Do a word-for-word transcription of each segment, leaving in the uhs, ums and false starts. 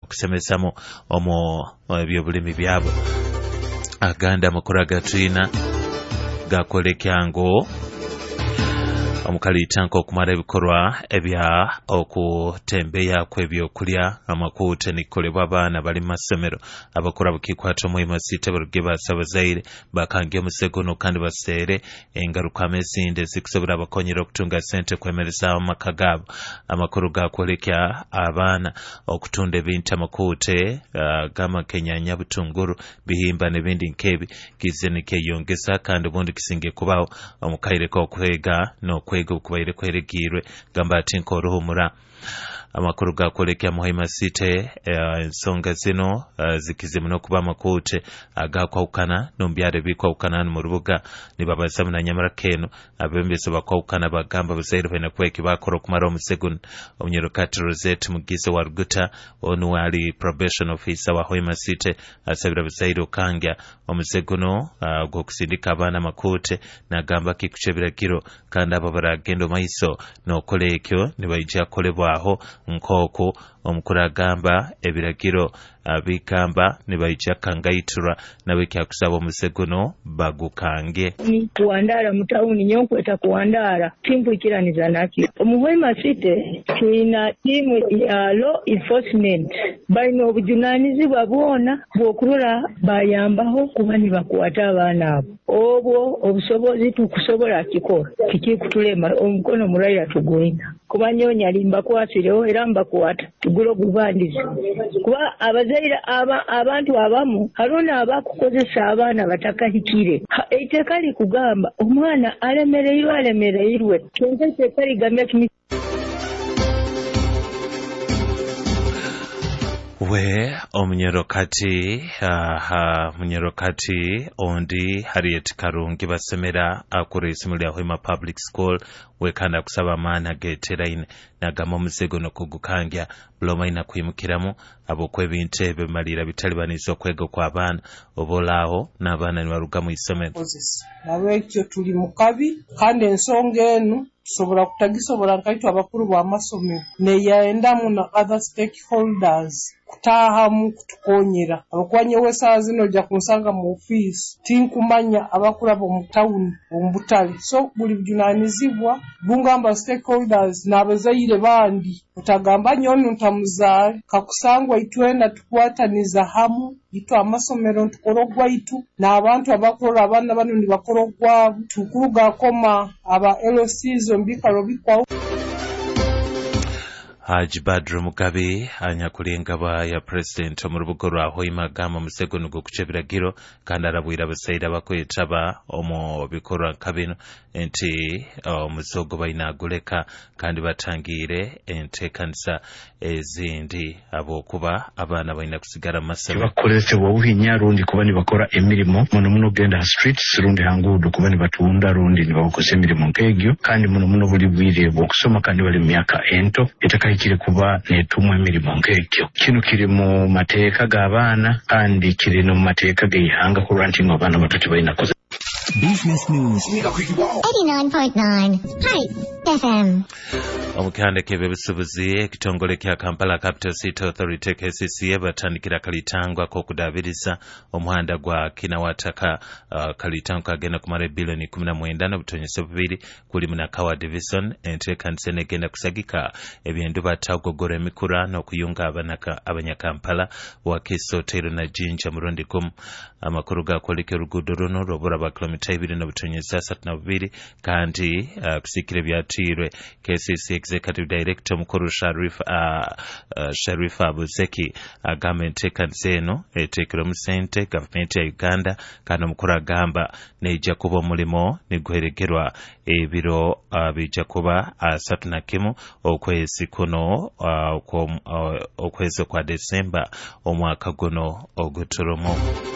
okusemesamu omu ebyobulimi byabo. Aganda amakuru agaturina gakolekya ngo omukalitanko okumara ebikorwa ebya okutembeya kw'ebyokulya amakuute nikolebwa abaana bali mu masomero abakora bukikwata mu masite baruge basabazaire bakange omusegono kandi baseere engaruka amezinde zikusobora abakonyera okutunga sente kwemereza amaka gaabo. Amakuru gakolekya abaana okutunda ebintu amakuute uh, gama kenyanya butunguru bihimba n'ebindi nkebi kizeni keyongeza kandi ubundi kisinge kubaho omukaire ko kwega no kwega okubaire kweregirwe gamba ati nkoruhumura. Amakuru gakolekya muhima site ensonga uh, zino uh, zikizimu n'okuba amakuute agakwawukana uh, n'ombyare bikwawukana mu rubuga nibabazamu na nyamara keno abembezi bakwawukana bagamba bazaire bene kweki bakora okumara omusegun omunyerokati Rosette Mugize wa Ruguta onu wali probation officer wa Hoima City asabira bazaire okangya omuseguno uh, gwokusindika abaana amakuute nagamba kikukyebiragiro kandi abo baragenda maiso n'okola ekyo nibaija kolebwaho nkoko omukuru agamba ebiragiro abikamba nibaija kangayitura nawe kyakusaba omuseguno bagukange ni kuandara mutauni nyonkweta kuandara timpwikiraniza nakyo omuhwema site tulina timu ya law enforcement balina obujunanizibwa bwona bwokurora bayambaho kuba nibakwata abaana abo obwo obusobozi tukusobola kikora tikikutulema omukono muraira tugwina kuba nyonya limba kwasireho era mbakwata tugulo gubandize kuba abazaira aba abantu abamu haruna abakukozesa abaana batakahikire eitekali kugamba omwana alemereirwe alemereirwe kenze tekali gambya kimi we omunyerokati aha munyerokati ondi Harriet Karungi basemera akure isimu lya Hoima Public School we kanda kusaba amaana geteraine nagama omusego nokugukangya buloma ina kwimukiramu abokwe ebintu ebyo malira bitali banizo kwego kwa abaana obolaho n'abaana nibaruga mu isomero nabwekyo tuli mukabi kandi ensonga eno tusobola kutagisobola nkaitwa abakuru b'amasomero neyaendamu na other stakeholders kutahamu kutukonyera abakwanye wesa zino ja kunsanga mu office tinkumanya abakura bo mu town ombutali so buli bujunanizibwa bungamba stakeholders nabazaire bandi utagamba nyono ntamuzari kakusangwa itwenda tukwataniza hamu itu amasomero ntukorogwa itu na abantu abakora abana bano ni bakorogwa tukuruga koma aba L C zo mbikaro bikwa Haji Badru Mugabe anyakulenga ba ya president mu rubugo rwa Hoima gama musego nugo kuchebiragiro kandi arabwira abasaida bakwetaba omu bikorwa kabino enti omusogo bayinaguleka kandi batangire ente kanisa ezindi abokuba abana bayina kusigara masaba bakolesebwa uhinya rundi kuba ni bakora emirimo muno muno genda streets rundi hangudu kuba ni batunda rundi ni bakose emirimo nkegyo kandi muno muno buli bwire bokusoma kandi bali myaka ento etaka kiri kuba netumwe emirimo nkegyo kino kiri mu mateeka g'abaana kandi kiri no mu mateeka g'ihanga ku ranting abana batatu bayina koze Business News eighty-nine point nine Hi F M. Omukande kebe busubuzi ekitongole kya Kampala Capital City Authority K C C A batandikira kalitangwa ko kudabiriza omuhanda gwa Kinawataka uh, kalitangwa kagenda kumara bilioni kumi na mwenda na butonyesa bubiri kuli muna Kawa Division ente kansene genda kusagika ebyendu batagogora emikura no kuyunga abanaka abanyakampala wa Kisotero na Jinja murundi kum amakuru gakoleke rugudo runo robora ba kilomita ibiri na butonyesa asatu na bubiri kandi uh, kusikire byatirwe K C C Executive Director mukuru Sharif uh, uh, Sharif Abuzeki agamente uh, kanseno etekero musente government ya Uganda kandi mukuru agamba neja kuba mulimo niguheregerwa ebiro uh, bija kuba asatu na kimu okwezi kuno uh, uh, okwezi kwa December omwaka guno oguturumu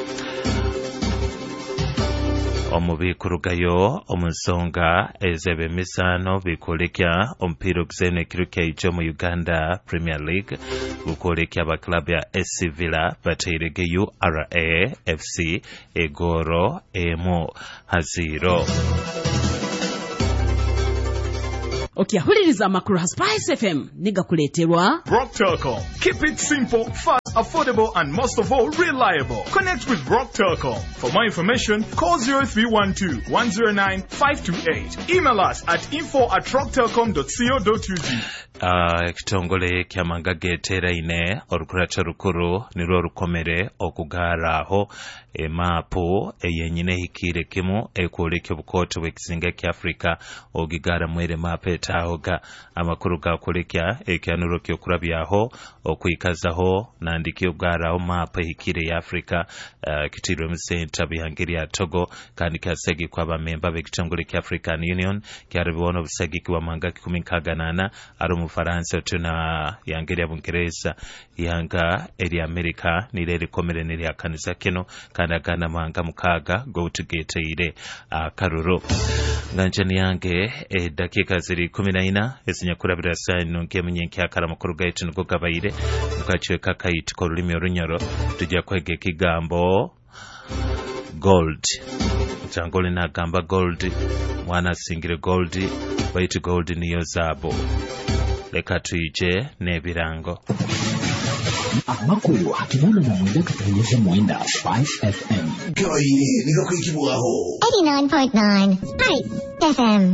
omubikurugayo omusonga ezebe misano bikolekya ompiro gzene kirukia ijo mu Uganda Premier League bukolekya ba club ya S C Villa bateirege U R A F C egoro emu haziro. okyahuliriza amakuru ha Spice F M nigakuleterwa Rock Telecom. Keep it simple, fast, affordable, and most of all, reliable. Connect with Rock Telecom. For more information, call zero three one two, one zero nine, five two eight. Email us at info at rock telecom dot co dot u g. Uh, ekitongole kyamanga geteraine olukuracha rukuru nirwo rukomere okugaraho emapu eyenyine hikire kimu ekoleke bukoto bwekizinga kya Afrika ogigara mwere mapu etahoga amakuru gakolekya ekyanuro kyokurabyaho okuyikazaho nandiki ogaraho mapu hikire ya Afrika uh, kitiro msenta bihangiri ya Togo kandi kasegi kwa bamemba bekitongole kya African Union kyarabona busagi kwa manga kumi nkaganana arumu Faransa tuna yangeri ya Bungereza yanga eri Amerika nire rikomere nire akaniza kino kandi agana manga mukaga go to get ire akaruro nganjani yange e dakika ziri kumi na ina ezinya kurabira sano nke munyenki akara makuru gaitu nuko gabayire mukacwe kakayiti ko rurimi runyoro tujya kwege kigambo gold changole na gamba gold mwana singire gold baiti gold niyo zabo leka tuije nebirango amakuru hakibona na mwenda katanyesha mwenda Spice F M Kawaii nika kuikibuaho eighty-nine point nine Spice F M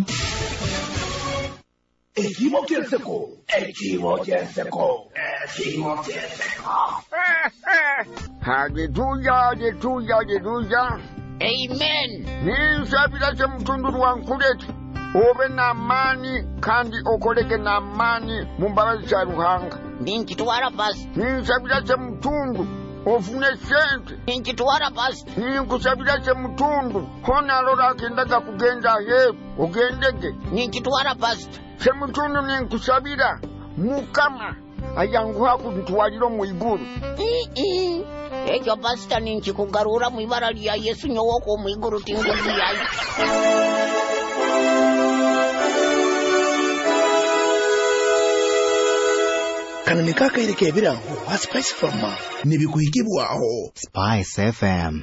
Ekibo kienseko Ekibo kienseko Ekibo kienseko Haleluya, haleluya, haleluya. Amen. Ninsabira che mtunduru wankuleti obe na amani kandi okoleke na amani mu mbabazi za Ruhanga. Ninkitwara basi. Ninsabira che mtundu ofune sente. Ninkitwara basi. Ninkusabira che mtundu hona lora kendaga kugenda he ogendege. Ninkitwara basi. Che mtundu ninkusabira mukama ayanguha kuntwaliro mu iguru. Ii ekyo pasita ninkikugarura mu ibara lya Yesu nyowoko mu iguru tingozi yayi. Kana mikaka irike birango wa Spice F M nibikuikibuaho Spice F M.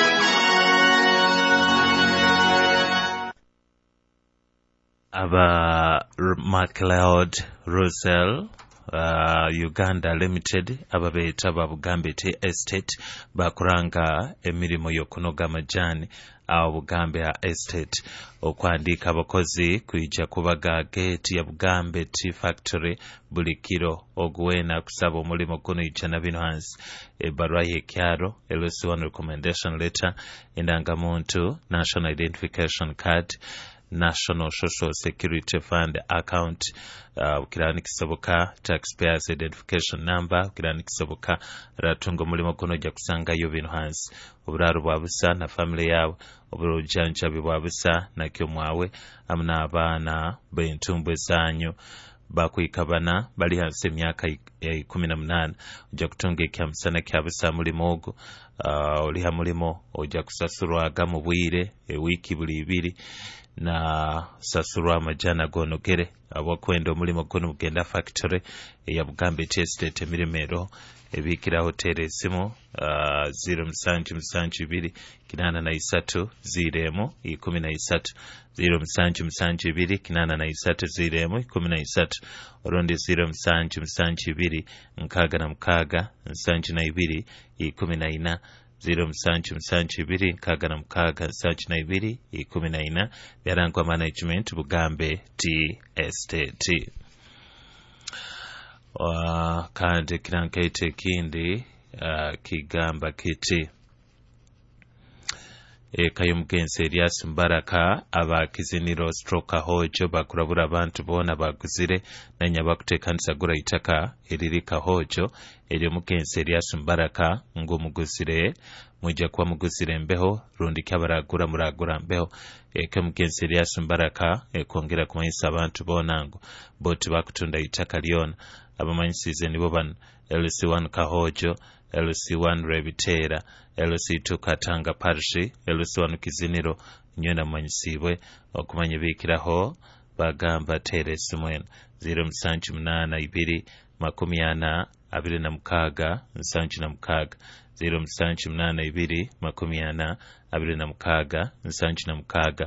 Aba MacLeod Russell Uh, Uganda Limited ababeta babugambe te estate bakuranga emirimo yokunoga majani awo bugambe ya estate okwandika abakozi kuija kubaga gate ya bugambe tea factory bulikiro ogwena kusaba omulimo kuno ichana bino hansi ebarua yekyaro L S one recommendation letter indangamuntu national identification card National Social Security Fund account uh, ukirani kisoboka taxpayers identification number ukirani kisoboka ratungo mulimo kuno ja kusanga yo bintu hansi oburaro bwabusa na family yawe oburujanja bwabusa na kyo mwawe amna abana bentumbwe zanyu bakwikabana bali hansi emyaka ya kumi na munana uja kutunga ekyamusana kyabusa mulimo ogo uh, oliha mulimo oja kusasurwaga mu bwire e wiki buli ibiri na sasurwa amajana gonogere abakwenda omulimo gono mugenda factory ya bugambe estate emiremero ebikira hotel esimu uh, zero musanju musanju ibiri kinana na isatu ziremo ikumi na isatu zero musanju musanju ibiri kinana na isatu ziremo ikumi na isatu orondi zero musanju musanju ibiri nkaga na mkaga musanju na ibiri ikumi na ina zero musanju musanju ibiri nkaga na mkaga musanju na ibiri ikumi na ina byarangwa management bugambe T estate. Uh, kandi kirankaite kindi uh, kigamba kiti eka y'omugenzi Elias Mbaraka abakiziniro stroke hojo bakurabura abantu bona baguzire nanya bakutekanisa gura itaka eririka hojo eri omugenzi Elias Mbaraka ngo muguzire mujja kwa muguzire mbeho rundi kyabaragura muragura mbeho eka mugenzi Elias Mbaraka ekongera kumanyisa abantu bona ngo boti bakutunda itaka lyona abamanyisize nibo ban L C one Kahojo L C one Rebitera L C two Katanga Parishi L C one Kiziniro nyona manyisibwe okumanya bikiraho bagamba Teres mwena zero musanju munana ibiri makumi ana abiri na mukaga nsanju na mukaga zero musanju munana ibiri makumi ana abiri na mukaga nsanju na mukaga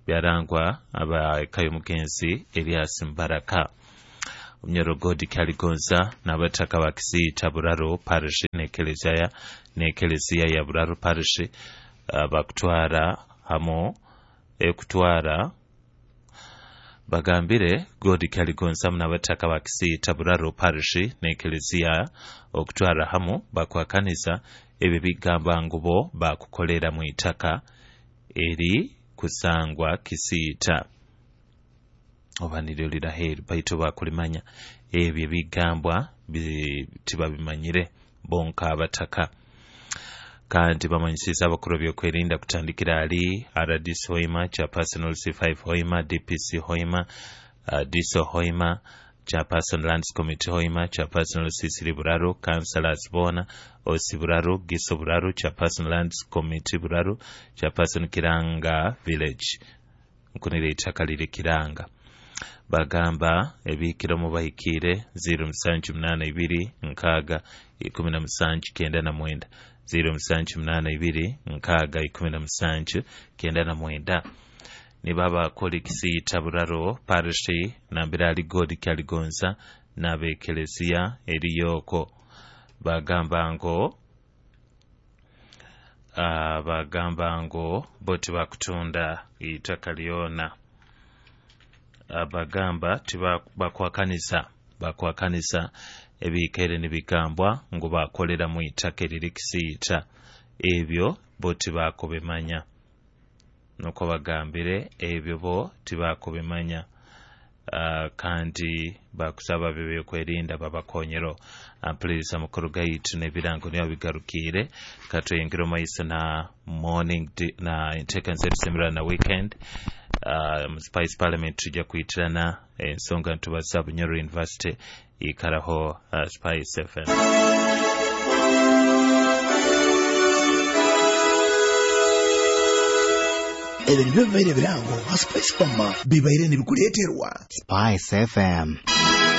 byarangwa abakayo mugenzi Elias Mbaraka Omnyarogodi Kaligonza n'abataka ba Kisiita Bularo Parish n'Ekelezia n'Ekelezia ya Bularo Parish bakutwara hamo ekutwara bagambire Godi Kaligonza n'abataka ba Kisiita Bularo Parish n'Ekelezia okutwara hamo bakwakaniza ebyo bigamba ngubo bakukolera mu itaka eri kusangwa Kisiita obaniryo liraheri baito bakulimanya ebyo bigambwa tibabimanyire bonka abataka kandi bamanyisiza abakuru byokwerinda kutandikira ali R D C Hoima Chairperson C five Hoima D P C Hoima uh, D S O Hoima Chairperson Lands Committee Hoima Chairperson C three Bularo Councillors Bona O C Bularo Giso Bularo Chairperson Lands Committee Bularo Chairperson Kiranga Village nkunire itaka liri Kiranga bagamba ebikira mu bahikire zero musanju munana ibiri nkaga ikumi na musanju kenda na mwenda zero musanju munana ibiri nkaga ikumi na musanju kenda na mwenda ni baba koli Kisiita Bularo Parish nambira ali Godi Kaligonza n'abekelezia eriyoko bagamba ngo uh, bagamba ngo boti bakutunda itaka lyona abagamba tibakwakanisa bakwakanisa ebikere nibigambwa ngo bakolera mu itaka eriri Kisiita ebyo bo tibakobemanya nuko bagambire ebyo bo tibakobemanya uh, kandi bakusaba bebe kwerinda babakonyero ampuliriza mukuru gaitu nebirango niyo bigarukire katoyengero maisa na morning na inteka nsesemera na weekend uh, Spice Parliament tujja kuitirana ensonga eh, ntubaza Bunyoro University ikaraho uh, Spice F M. Ebyo nibyo bibaire birango Spice Farm bibaire nibikuleeterwa Spice F M.